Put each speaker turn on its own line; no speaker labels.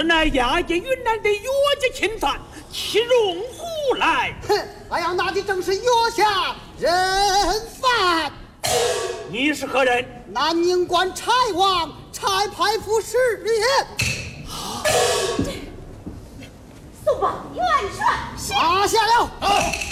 乃押解云南的岳家钦犯，其荣虎来。
哼，俺要拿的正是岳下人犯。
你是何人？
南宁关差王差派副使也。
送报元帅。
拿下了。